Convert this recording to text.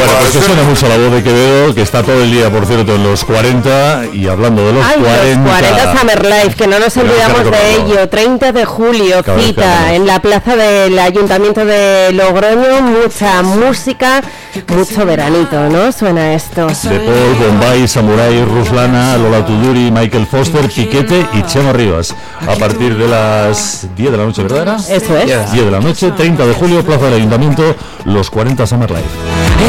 Bueno, pues que suena mucho la voz de Quevedo, que está todo el día, por cierto, en los 40, y hablando de los 40... Los 40 Summer Life, que no nos olvidamos de ello. 30 de julio, cita en la plaza del Ayuntamiento de Logroño, mucha música, mucho veranito, ¿no? Suena esto. De Paul, Bombay, Samurai, Ruslana, Lola Tuduri, Michael Foster, Piquete y Chema Rivas. A partir de las 10 de la noche, ¿verdad? Eso es. 10 de la noche, 30 de julio, plaza del Ayuntamiento, los 40 Summer Life.